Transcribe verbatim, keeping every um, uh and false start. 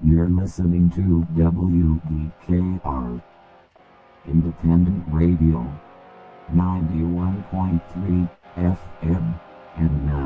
You're listening to W D K R Independent Radio ninety-one point three F M, and now